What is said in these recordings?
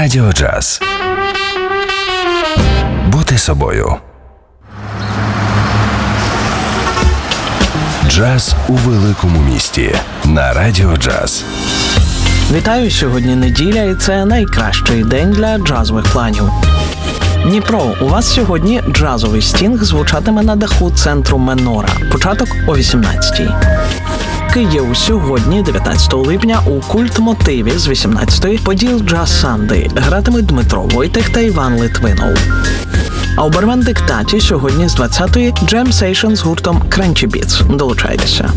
Радіо Джаз. Бути собою. Джаз у великому місті. На Радіо Джаз. Вітаю, сьогодні неділя, і це найкращий день для джазових планів. Дніпро, у вас сьогодні джазовий стінг звучатиме на даху центру Менора. Початок о 18-й. Київ сьогодні, 19 липня, у Культмотиві з 18-ї Поділ Джаз Санди гратимуть Дмитро Войтих та Іван Литвинов. А у Бармен-диктаті сьогодні з 20-ї Jam Session з гуртом Crunchy Beats. Долучайтеся.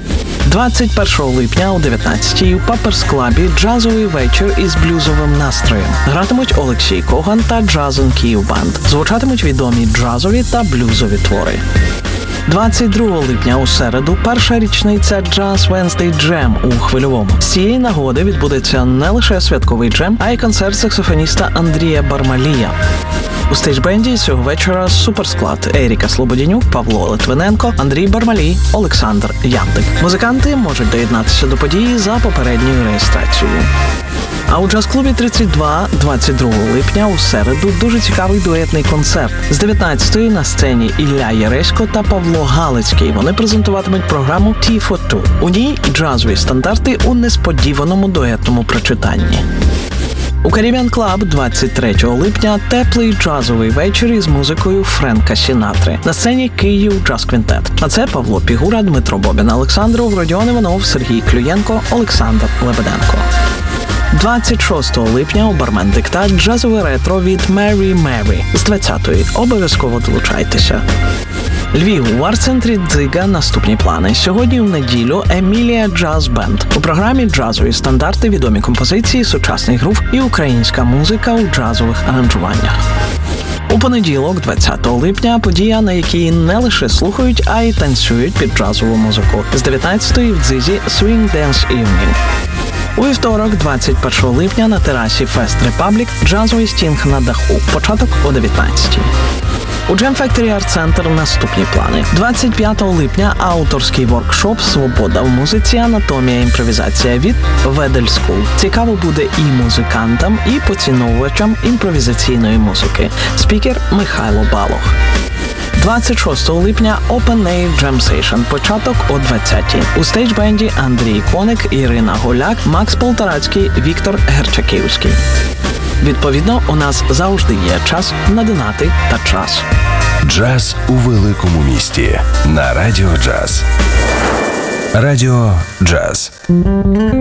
21 липня о 19-й у Паперс Клабі джазовий вечір із блюзовим настроєм. Гратимуть Олексій Коган та Джазен Київ Банд. Звучатимуть відомі джазові та блюзові твори. 22 липня у середу перша річниця Jazz Wednesday Jam у Хвильовому. З цієї нагоди відбудеться не лише святковий джем, а й концерт саксофоніста Андрія Бармалія. У стейджбенді цього вечора суперсклад: Еріка Слободянюк, Павло Литвиненко, Андрій Бармалій, Олександр Яндик. Музиканти можуть доєднатися до події за попередньою реєстрацією. А у джаз-клубі 32 22 липня у середу дуже цікавий дуетний концерт. З 19-ї на сцені Ілля Яресько та Павло Галицький. Вони презентуватимуть програму «Tea for Two». У ній джазові стандарти у несподіваному дуетному прочитанні. У Caribbean Club 23 липня теплий джазовий вечір із музикою Френка Сінатри. На сцені Київ Джаз Квінтет. А це Павло Пігура, Дмитро Бобін, Олександров, Родіон Іванов, Сергій Клюєнко, Олександр Лебеденко. 26 липня у Бармен-диктат джазове ретро від Mary Mary з 20-ї. Обов'язково долучайтеся. Львів, у арт-центрі Дзига наступні плани. Сьогодні в неділю Емілія Джаз Бенд. У програмі джазові стандарти, відомі композиції, сучасний грув і українська музика у джазових аранжуваннях. У понеділок, 20 липня, подія, на якій не лише слухають, а й танцюють під джазову музику. З 19-ї в Дзизі Swing Dance Evening. У вівторок, 21 липня, на терасі Fest Republic джазовий стінг на даху. Початок о 19-й. У Jam Factory Art Center наступні плани. 25 липня авторський воркшоп «Свобода в музиці. Анатомія. Імпровізація» від Ведель School. Цікаво буде і музикантам, і поціновувачам імпровізаційної музики. Спікер Михайло Балох. 26 липня Open Air Jam Session. Початок о 20-й. У стейджбенді Андрій Коник, Ірина Голяк, Макс Полторацький, Віктор Герчаківський. Відповідно, у нас завжди є час на донати та час. Джаз у великому місті. На Радіо Джаз. Радіо Джаз.